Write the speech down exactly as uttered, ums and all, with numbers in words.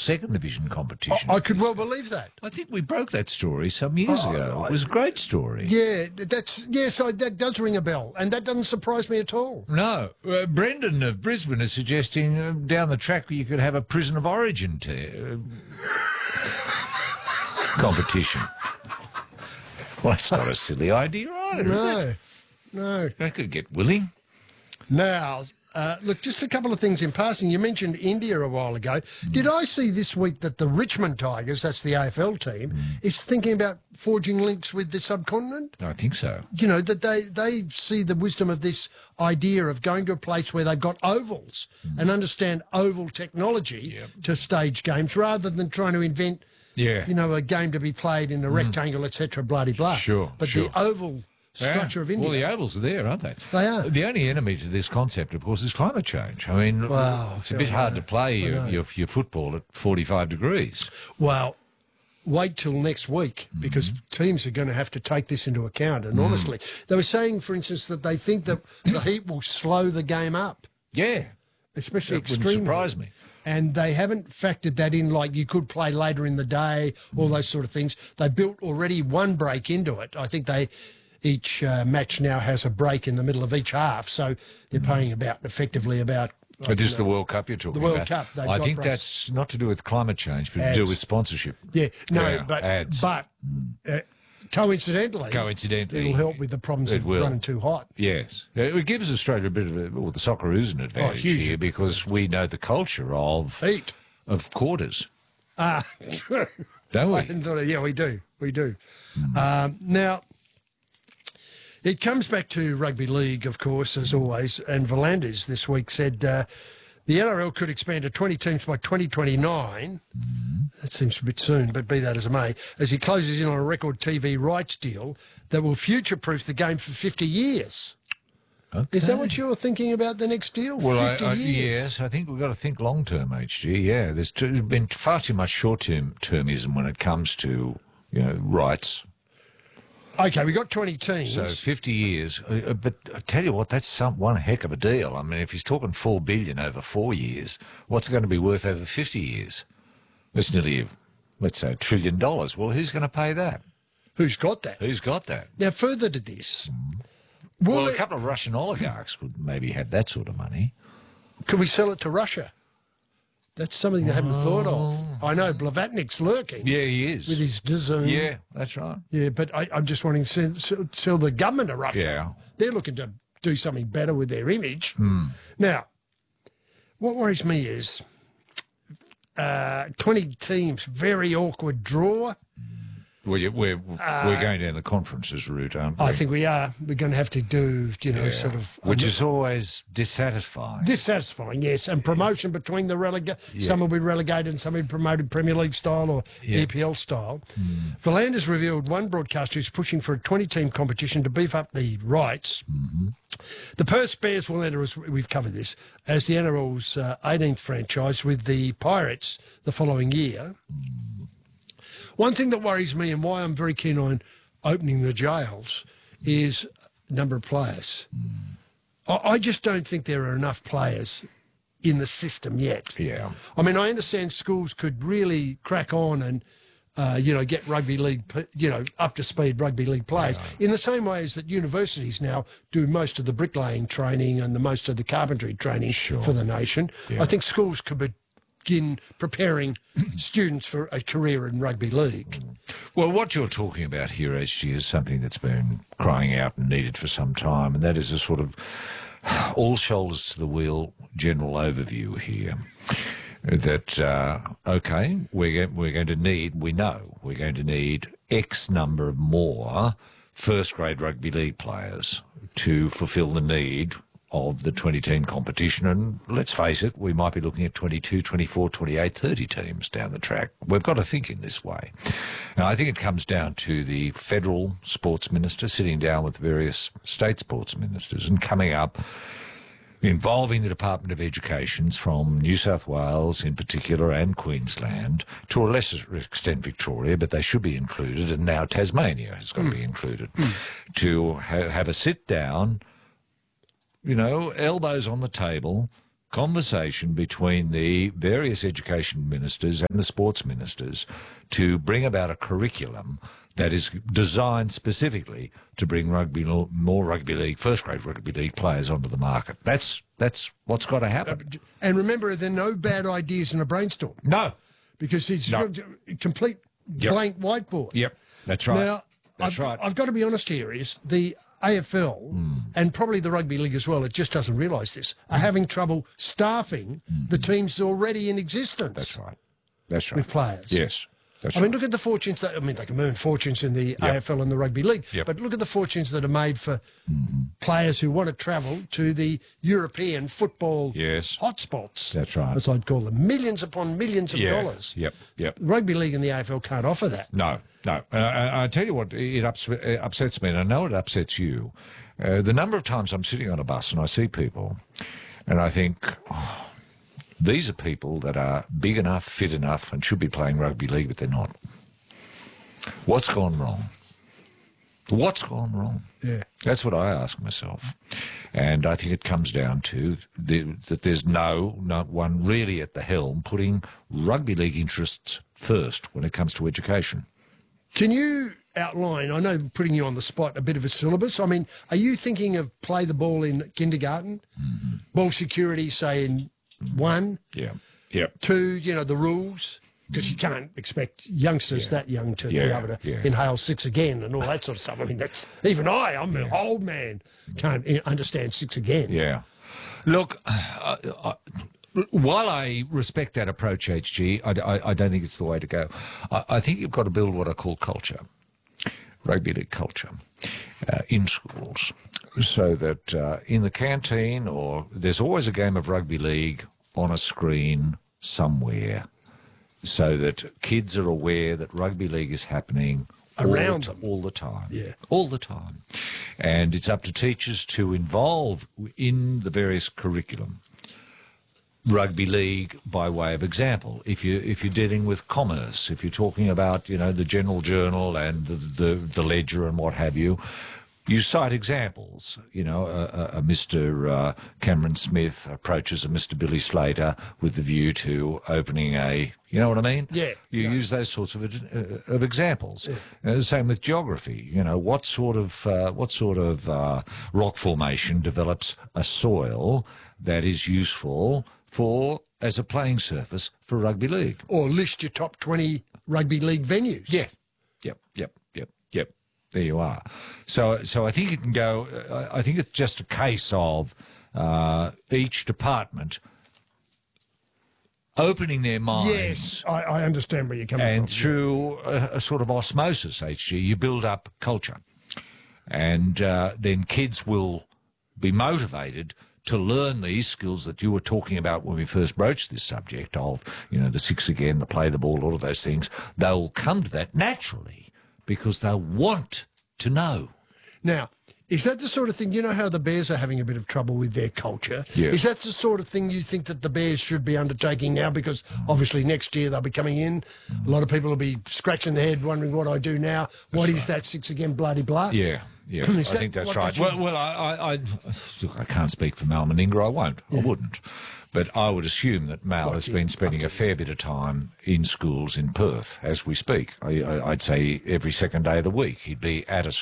second division competition. I, I could well believe that. I think we broke that story some years Oh, ago. I- It was a great story. Yeah, that's yes, I, that does ring a bell, and that doesn't surprise me at all. No, uh, Brendan of Brisbane is suggesting uh, down the track you could have a prison of origin t- uh, competition. Well, that's not a silly idea either, is it? No, no. I could get willing. Now, uh, look, just a couple of things in passing. You mentioned India a while ago. Mm. Did I see this week that the Richmond Tigers, that's the A F L team, mm. is thinking about forging links with the subcontinent? I think so. You know, that they, they see the wisdom of this idea of going to a place where they've got ovals mm. and understand oval technology yep. to stage games rather than trying to invent, yeah. you know, a game to be played in a mm. rectangle, et cetera, bloody-blah. Sure, But sure. the oval structure yeah. of India. Well, the ovals are there, aren't they? They are. The only enemy to this concept, of course, is climate change. I mean, wow, it's a bit hard to play your, your, your football at forty-five degrees. Well, wait till next week because mm. teams are going to have to take this into account. And mm. honestly, they were saying, for instance, that they think that the heat will slow the game up. Yeah. Especially that extremely. Wouldn't surprise me. And they haven't factored that in like you could play later in the day, all those sort of things. They built already one break into it. I think they... Each uh, match now has a break in the middle of each half, so they're playing about effectively about. But this is the World Cup you're talking about. The World about. Cup. I think breaks. that's not to do with climate change, but ads. to do with sponsorship. Yeah, no, yeah, but ads. but uh, coincidentally, coincidentally, it'll help with the problems of running too hot. Yes, it gives Australia a bit of a, well, the Socceroos an advantage oh, here because we know the culture of heat of quarters. Ah, don't we? I hadn't thought of, yeah, we do, we do. Mm. Um, now. It comes back to rugby league, of course, as always, and Volandis this week said uh, the N R L could expand to twenty teams by twenty twenty-nine. Mm-hmm. That seems a bit soon, but be that as it may, as he closes in on a record T V rights deal that will future-proof the game for fifty years. Okay. Is that what you're thinking about the next deal? Well, fifty I, I, years? yes, I think we've got to think long-term, H G, yeah. There's, too, there's been far too much short-term termism when it comes to, you know, rights. Okay, we got twenty teams. So fifty years. Uh, but I tell you what, that's some one heck of a deal. I mean, if he's talking four billion dollars over four years, what's it going to be worth over fifty years? It's nearly, let's say, a trillion dollars. Well, who's going to pay that? Who's got that? Who's got that? Now, further to this. Mm. Well, it, a couple of Russian oligarchs would maybe have that sort of money. Could we sell it to Russia? That's something they haven't oh. thought of. I know Blavatnik's lurking. Yeah, he is. With his DAZN. Yeah, that's right. Yeah, but I, I'm just wanting to sell, sell the government to Russia. Yeah. They're looking to do something better with their image. Mm. Now, what worries me is uh, twenty teams, very awkward draw. Well, we're, uh, we're going down the conferences route, aren't we? I think we are. We're going to have to do, you know, yeah. sort of... Which is always dissatisfying. Dissatisfying, yes. And promotion between the relega- yeah. Some will be relegated and some will be promoted Premier League style or yeah. E P L style. Mm. Volandis revealed one broadcaster who's pushing for a twenty-team competition to beef up the rights. Mm-hmm. The Perth Bears will enter, as we've covered this, as the N R L's uh, eighteenth franchise with the Pirates the following year. Mm. One thing that worries me and why I'm very keen on opening the jails is number of players. Mm. I, I just don't think there are enough players in the system yet. Yeah. I mean, I understand schools could really crack on and, uh, you know, get rugby league, you know, up to speed rugby league players in the same way as that universities now do most of the bricklaying training and the most of the carpentry training sure. for the nation. Yeah. I think schools could be begin preparing students for a career in rugby league. Well, what you're talking about here, H G, is something that's been crying out and needed for some time, and that is a sort of all shoulders to the wheel general overview here. That, uh, OK, we're, we're going to need, we know, we're going to need X number of more first-grade rugby league players to fulfil the need of the twenty-team competition, and let's face it, we might be looking at twenty-two, twenty-four, twenty-eight, thirty teams down the track. We've got to think in this way. Now, I think it comes down to the federal sports minister sitting down with various state sports ministers and coming up, involving the Department of Education from New South Wales in particular and Queensland, to a lesser extent Victoria, but they should be included, and now Tasmania has got mm. to be included, mm. to ha- have a sit down, you know, elbows on the table, conversation between the various education ministers and the sports ministers to bring about a curriculum that is designed specifically to bring rugby more rugby league, first grade rugby league players onto the market. That's that's what's got to happen. And remember, there are no bad ideas in a brainstorm. No, because it's no. a complete Yep. blank whiteboard. Yep, that's right. Now, that's I've, right. I've got to be honest here. Is the A F L mm. and probably the rugby league as well, it just doesn't realise this, are having trouble staffing mm. the teams already in existence. That's right. That's right. With players. Yes. That's I right. mean, look at the fortunes that, I mean, they can earn fortunes in the Yep. A F L and the rugby league, Yep. but look at the fortunes that are made for mm-hmm. players who want to travel to the European football yes. hotspots. That's right. As I'd call them. Millions upon millions of yeah. dollars. Yep, yep. The rugby league and the A F L can't offer that. No, no. Uh, I, I tell you what, it, ups, it upsets me, and I know it upsets you. Uh, the number of times I'm sitting on a bus and I see people, and I think, oh, these are people that are big enough, fit enough, and should be playing rugby league, but they're not. What's gone wrong? What's gone wrong? Yeah. That's what I ask myself. And I think it comes down to the, that there's no, not one really at the helm putting rugby league interests first when it comes to education. Can you outline, I know putting you on the spot, a bit of a syllabus? I mean, are you thinking of play the ball in kindergarten? Mm-hmm. Ball security, say, in one? Yeah. Yeah. Two, you know, the rules? Because you can't expect youngsters Yeah. that young to Yeah, be able to yeah. inhale six again and all that sort of stuff. I mean, that's even I, I'm an old man, can't i- understand six again. Yeah. Look, uh, uh, while I respect that approach, H G, I, I, I don't think it's the way to go. I, I think you've got to build what I call culture, rugby league culture, uh, in schools, so that uh, in the canteen or there's always a game of rugby league on a screen somewhere, so that kids are aware that rugby league is happening Around all, them. all the time. Yeah. All the time. And it's up to teachers to involve in the various curriculum rugby league by way of example. If you if you're dealing with commerce, if you're talking about, you know, the General Journal and the the, the Ledger and what have you, you cite examples. You know, a, a, a Mister Uh, Cameron Smith approaches a Mister Billy Slater with the view to opening a, you know what I mean? Yeah. You yeah. use those sorts of uh, of examples. Yeah. Uh, same with geography. You know, what sort of uh, what sort of uh, rock formation develops a soil that is useful for as a playing surface for rugby league? Or list your top twenty rugby league venues. Yeah. Yep. Yep. Yep. Yep. There you are. So, so I think it can go. Uh, I think it's just a case of uh, each department opening their minds. Yes, I, I understand where you're coming And from. through a, a sort of osmosis, H G, you build up culture, and uh, then kids will be motivated to learn these skills that you were talking about when we first broached this subject of, you know, the six again, the play the ball, all of those things. They'll come to that naturally because they'll want to know. Now, is that the sort of thing, you know how the Bears are having a bit of trouble with their culture? Yes. Is that the sort of thing you think that the Bears should be undertaking now? Because obviously next year they'll be coming in. A lot of people will be scratching their head wondering what I do now. What is that six again, bloody blah? Yeah, yeah, I Is that think that's what right. they should- Well, well, I, I, I, look, I can't speak for Mal Meninga. I won't. I wouldn't. But I would assume that Mal has been spending a fair bit of time in schools in Perth as we speak. I, I, I'd say every second day of the week he'd be at a